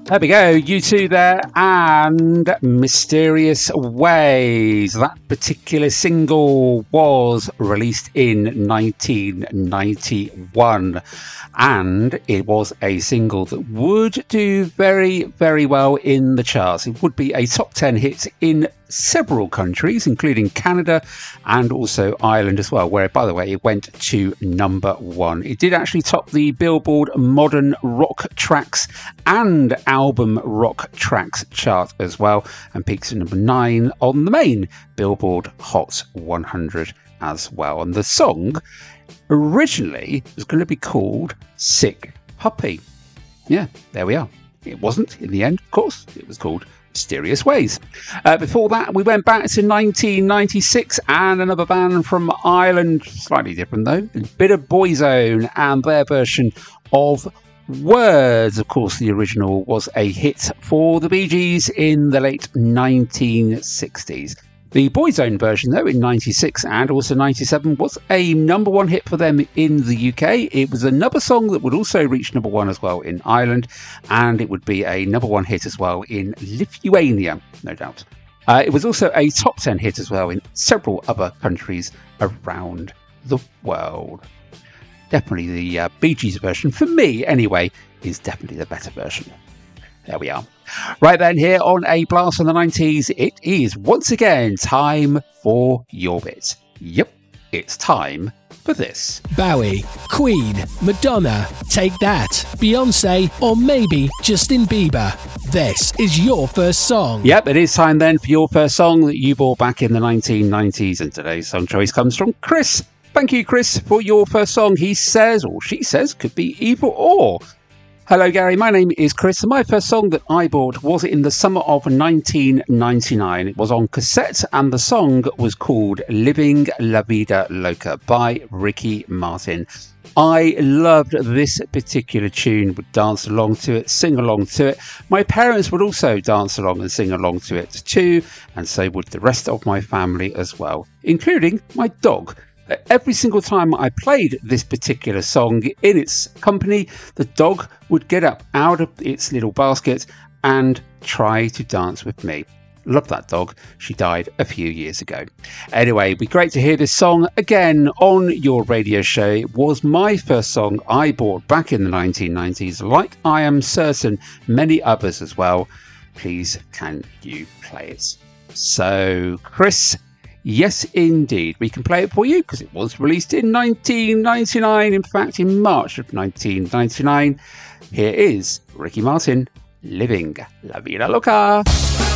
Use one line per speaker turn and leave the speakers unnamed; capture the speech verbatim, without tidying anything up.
There we go, U two there, and Mysterious Ways. That particular single was released in nineteen ninety-one, and it was a single that would do very, very well in the charts. It would be a top ten hit in several countries, including Canada and also Ireland as well, where, by the way, it went to number one. It did actually top the Billboard Modern Rock Tracks and Album Rock Tracks chart as well, and peaked at number nine on the main Billboard Hot one hundred as well. And the song originally was going to be called Sick Puppy. Yeah, there we are. It wasn't in the end, of course. It was called Mysterious Ways. Uh, before that, we went back to nineteen ninety-six and another band from Ireland, slightly different though, a bit of Boyzone and their version of Words. Of course, the original was a hit for the Bee Gees in the late nineteen sixties. The Boyzone version, though, in ninety-six and also ninety-seven, was a number one hit for them in the U K. It was another song that would also reach number one as well in Ireland, and it would be a number one hit as well in Lithuania, no doubt. Uh, it was also a top ten hit as well in several other countries around the world. Definitely the uh, Bee Gees version, for me anyway, is definitely the better version. There we are. Right then, here on A Blast from the nineties, it is once again time for your bit. Yep, it's time for this.
Bowie, Queen, Madonna, Take That, Beyonce, or maybe Justin Bieber. This is your first song.
Yep, it is time then for your first song that you bought back in the nineteen nineties, and today's song choice comes from Chris. Thank you, Chris, for your first song. He says, or she says, could be either or. Hello, Gary. My name is Chris, and my first song that I bought was in the summer of nineteen ninety-nine. It was on cassette, and the song was called Living La Vida Loca by Ricky Martin. I loved this particular tune, would dance along to it, sing along to it. My parents would also dance along and sing along to it too, and so would the rest of my family as well, including my dog. Every single time I played this particular song in its company, the dog would get up out of its little basket and try to dance with me. Love that dog. She died a few years ago. Anyway, it'd be great to hear this song again on your radio show. It was my first song I bought back in the nineteen nineties, like I am certain many others as well. Please, can you play it? So, Chris, yes, indeed. We can play it for you because it was released in nineteen ninety-nine. In fact, in March of nineteen ninety-nine. Here is Ricky Martin, Living La Vida Loca.